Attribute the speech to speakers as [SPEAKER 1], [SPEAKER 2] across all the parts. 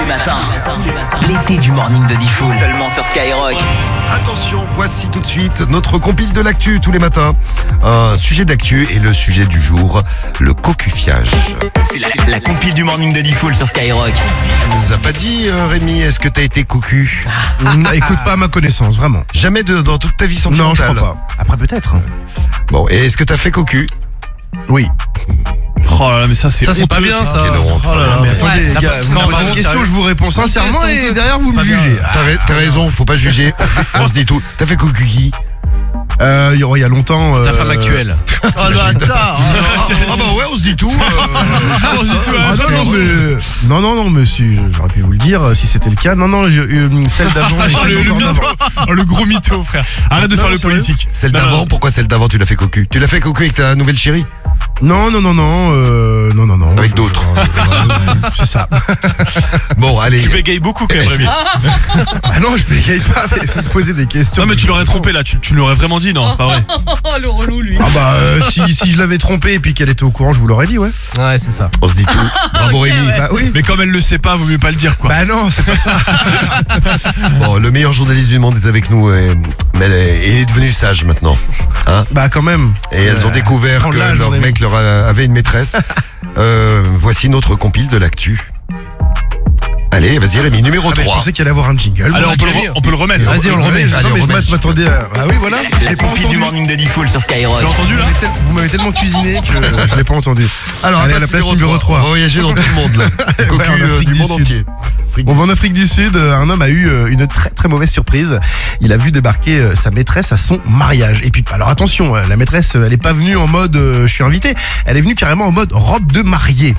[SPEAKER 1] matins. L'été du morning de Diffoul. Seulement sur Skyrock.
[SPEAKER 2] Attention, voici tout de suite notre compile de l'actu tous les matins. Un sujet d'actu et le sujet du jour, le cocufiage.
[SPEAKER 1] C'est la compile du morning de Diffoul sur Skyrock.
[SPEAKER 2] Tu nous as pas dit, Rémi, est-ce que t'as été cocu?
[SPEAKER 3] Écoute, pas à ma connaissance, vraiment.
[SPEAKER 2] Jamais dans toute ta vie
[SPEAKER 3] Non,
[SPEAKER 2] sentimentale?
[SPEAKER 3] je crois pas. Après, peut-être.
[SPEAKER 2] Bon, et est-ce que t'as fait cocu?
[SPEAKER 3] Oui.
[SPEAKER 4] Oh là là, mais ça c'est
[SPEAKER 5] c'est pas
[SPEAKER 4] honteux,
[SPEAKER 5] bien, ça.
[SPEAKER 2] Quelle honte.
[SPEAKER 4] Oh là là.
[SPEAKER 3] Mais attendez,
[SPEAKER 5] Ouais,
[SPEAKER 3] les gars, vous me
[SPEAKER 5] non,
[SPEAKER 3] posez
[SPEAKER 5] par
[SPEAKER 3] une
[SPEAKER 5] contre,
[SPEAKER 3] question, je vous réponds sincèrement
[SPEAKER 5] c'est
[SPEAKER 3] et
[SPEAKER 5] honteux.
[SPEAKER 3] derrière vous me
[SPEAKER 4] Pas bien.
[SPEAKER 3] jugez.
[SPEAKER 2] T'as raison, faut pas juger. On se dit tout. T'as fait cocu qui?
[SPEAKER 3] Il y a longtemps.
[SPEAKER 5] Ta femme actuelle.
[SPEAKER 3] Oh le bâtard.
[SPEAKER 2] Ah bah ouais, on se dit tout.
[SPEAKER 4] On se dit tout,
[SPEAKER 3] Ah, non, mais si, j'aurais pu vous le dire si c'était le cas. Non, celle d'avant.
[SPEAKER 4] Oh, le mytho. Oh, le gros mytho, frère. Arrête de faire le politique.
[SPEAKER 2] Celle
[SPEAKER 4] Non,
[SPEAKER 2] d'avant,
[SPEAKER 4] non.
[SPEAKER 2] pourquoi celle d'avant tu l'as fait cocu? Tu l'as fait cocu avec ta nouvelle chérie?
[SPEAKER 3] Non.
[SPEAKER 2] Avec d'autres.
[SPEAKER 3] C'est ça.
[SPEAKER 2] Bon, allez.
[SPEAKER 4] Tu bégayes beaucoup quand même, Rémi.
[SPEAKER 3] Ah non, je bégaye pas, mais vous me posez des questions.
[SPEAKER 4] Non mais tu l'aurais trompé là, tu l'aurais vraiment dit, non, c'est pas vrai.
[SPEAKER 5] Le relou, lui.
[SPEAKER 3] Ah bah, si je l'avais trompé et puis qu'elle était au courant, je vous l'aurais dit, ouais.
[SPEAKER 5] Ouais, c'est ça.
[SPEAKER 2] On se dit tout. Bravo Rémi.
[SPEAKER 3] Bah oui.
[SPEAKER 4] Mais comme elle le sait pas, vaut mieux pas le dire quoi.
[SPEAKER 3] Bah non, c'est pas ça.
[SPEAKER 2] Bon, le meilleur journaliste du monde est avec nous, mais il est devenu sage maintenant. Hein?
[SPEAKER 3] Bah quand même.
[SPEAKER 2] Et elles ont découvert
[SPEAKER 3] prends
[SPEAKER 2] que
[SPEAKER 3] l'âge,
[SPEAKER 2] leur
[SPEAKER 3] mon ami.
[SPEAKER 2] mec leur avait une maîtresse. Voici notre compile de l'actu. Allez, vas-y Rémi, numéro
[SPEAKER 3] Ah, mais je
[SPEAKER 2] 3.
[SPEAKER 3] pensais qu'il allait avoir un jingle.
[SPEAKER 4] Allez,
[SPEAKER 3] Bon,
[SPEAKER 4] on peut le remettre.
[SPEAKER 5] Vas-y, on le remet.
[SPEAKER 2] Allez,
[SPEAKER 3] non,
[SPEAKER 2] on
[SPEAKER 3] mais
[SPEAKER 2] remet.
[SPEAKER 3] je m'attendais à... Ah oui, voilà. Je
[SPEAKER 1] La
[SPEAKER 3] l'ai pas
[SPEAKER 1] compile
[SPEAKER 3] entendu.
[SPEAKER 1] du morning de Diffoul sur Skyrock.
[SPEAKER 4] Tu l'as entendu là?
[SPEAKER 3] Vous m'avez tellement cuisiné que je l'ai pas entendu.
[SPEAKER 2] Alors,
[SPEAKER 3] allez, à la place numéro 3.
[SPEAKER 2] On va voyager dans tout le monde, là. Cocu
[SPEAKER 3] en Afrique
[SPEAKER 2] du
[SPEAKER 3] du
[SPEAKER 2] monde
[SPEAKER 3] Sud.
[SPEAKER 2] entier.
[SPEAKER 3] On va en Afrique du Sud, un homme a eu une très très mauvaise surprise. Il a vu débarquer sa maîtresse à son mariage. Et puis, alors attention, la maîtresse, elle est pas venue en mode je suis invité. Elle est venue carrément en mode robe de mariée.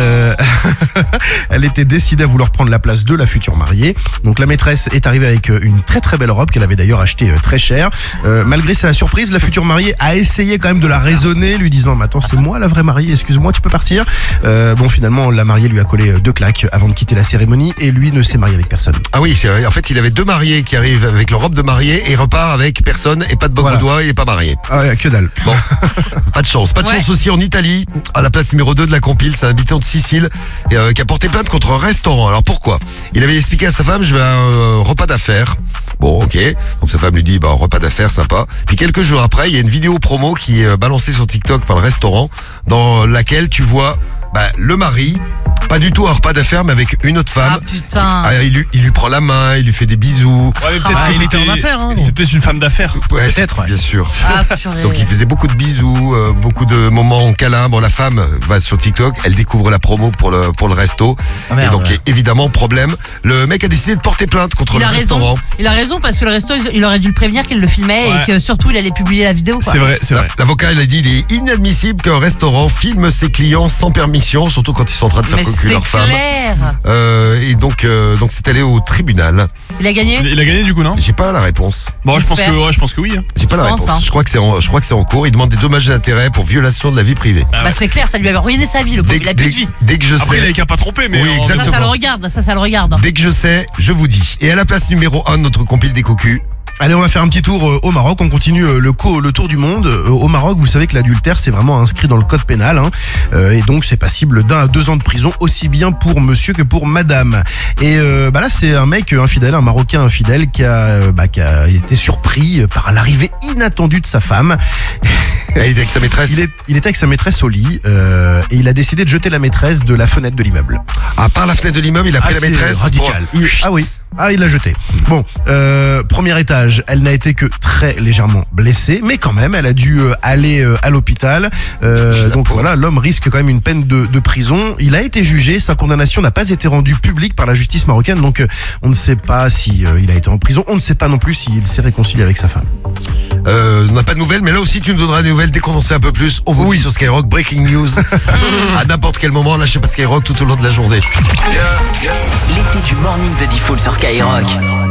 [SPEAKER 3] Elle était décidée à vouloir prendre la place de la future mariée. Donc la maîtresse est arrivée avec une très très belle robe qu'elle avait d'ailleurs achetée très cher. Malgré sa surprise, la future mariée a essayé quand même de la raisonner, lui disant mais attends, c'est moi la vraie mariée, excuse-moi, tu peux partir. Bon, finalement, la mariée lui a collé 2 claques avant de quitter la cérémonie et lui ne s'est marié avec personne.
[SPEAKER 2] Ah oui, c'est vrai. En fait, il avait 2 mariés qui arrivent avec leur robe de mariée et repart avec personne et pas de boc au doigt, il est pas marié.
[SPEAKER 3] Ah ouais, que dalle.
[SPEAKER 2] Bon, pas de chance. Pas de chance aussi en Italie, à la place numéro 2 de la compile, c'est un habitant de Sicile qui a porté plainte contre un restaurant. Alors pourquoi? Il avait expliqué à sa femme, je vais à un repas d'affaires. Bon, ok. Donc sa femme lui dit, repas d'affaires, sympa. Puis quelques jours après, il y a une vidéo promo qui est balancée sur TikTok par le restaurant, dans laquelle tu vois le mari, pas du tout un repas d'affaires, mais avec une autre femme.
[SPEAKER 6] Ah putain.
[SPEAKER 2] Il lui prend la main, il lui fait des bisous.
[SPEAKER 4] Ouais, mais peut-être que
[SPEAKER 5] il était en affaires, hein.
[SPEAKER 4] C'était peut-être une femme d'affaires.
[SPEAKER 2] Ouais,
[SPEAKER 5] Peut-être, ouais.
[SPEAKER 2] bien sûr.
[SPEAKER 6] Ah purée.
[SPEAKER 2] Donc il faisait beaucoup de bisous, beaucoup de moments en câlin. Bon, la femme va sur TikTok, elle découvre la promo pour le resto.
[SPEAKER 5] Ah, merde,
[SPEAKER 2] et donc
[SPEAKER 5] ouais.
[SPEAKER 2] évidemment, problème. Le mec a décidé de porter plainte contre
[SPEAKER 6] Il
[SPEAKER 2] le
[SPEAKER 6] a raison.
[SPEAKER 2] restaurant.
[SPEAKER 6] Il a raison parce que le resto, il aurait dû le prévenir qu'il le filmait
[SPEAKER 4] Ouais.
[SPEAKER 6] et que surtout il allait publier la vidéo. Quoi.
[SPEAKER 4] C'est vrai, c'est vrai.
[SPEAKER 2] L'avocat, il a dit, il est inadmissible qu'un restaurant filme ses clients sans permission, surtout quand ils sont en train de faire
[SPEAKER 6] Mais
[SPEAKER 2] cocu
[SPEAKER 6] c'est
[SPEAKER 2] leur femme.
[SPEAKER 6] clair.
[SPEAKER 2] Et donc c'est allé au tribunal.
[SPEAKER 6] Il a gagné.
[SPEAKER 4] Il a gagné du coup, non?
[SPEAKER 2] J'ai pas la réponse.
[SPEAKER 4] Bon, je pense
[SPEAKER 6] J'espère.
[SPEAKER 4] que oui. Hein.
[SPEAKER 2] J'ai pas la
[SPEAKER 6] Je pense,
[SPEAKER 2] réponse.
[SPEAKER 6] hein.
[SPEAKER 2] Je crois que c'est en cours. Il demande des dommages et intérêts pour violation de la vie privée.
[SPEAKER 4] Ah ouais.
[SPEAKER 6] Bah c'est clair, ça lui avait ruiné sa vie, le pauvre. Il a plus de vie.
[SPEAKER 2] Dès que je
[SPEAKER 4] Après, il
[SPEAKER 2] sais.
[SPEAKER 4] avait qu'à pas tromper, mais
[SPEAKER 2] Oui,
[SPEAKER 4] en-
[SPEAKER 2] exactement.
[SPEAKER 6] Ça le regarde. Ça le regarde.
[SPEAKER 2] Dès que je sais, je vous dis. Et à la place numéro 1 de notre compile des cocus.
[SPEAKER 3] Allez, on va faire un petit tour au Maroc. On continue le tour du monde. Au Maroc, vous savez que l'adultère, c'est vraiment inscrit dans le code pénal. Et donc, c'est passible d'1 à 2 ans de prison, aussi bien pour monsieur que pour madame. Et là, c'est un mec infidèle, un Marocain infidèle qui a été surpris par l'arrivée inattendue de sa femme.
[SPEAKER 2] Il était avec sa maîtresse.
[SPEAKER 3] Il était avec sa maîtresse au lit et il a décidé de jeter la maîtresse de la fenêtre de l'immeuble.
[SPEAKER 2] À part la fenêtre de l'immeuble, il a pris la
[SPEAKER 3] Assez
[SPEAKER 2] maîtresse.
[SPEAKER 3] radical.
[SPEAKER 2] pour-
[SPEAKER 3] Il l'a jeté. Bon, premier étage, elle n'a été que très légèrement blessée, mais quand même, elle a dû aller à l'hôpital. Donc
[SPEAKER 2] pauvre.
[SPEAKER 3] voilà, l'homme risque quand même une peine de prison. Il a été jugé, sa condamnation n'a pas été rendue publique par la justice marocaine, donc on ne sait pas si il a été en prison, on ne sait pas non plus s'il s'est réconcilié avec sa femme.
[SPEAKER 2] On n'a pas de nouvelles, mais là aussi tu nous donneras des nouvelles dès qu'on en sait un peu plus. On vous dit sur Skyrock, breaking news. À n'importe quel moment, lâchez pas Skyrock tout au long de la journée.
[SPEAKER 1] L'été du morning de Diffoul sur Skyrock.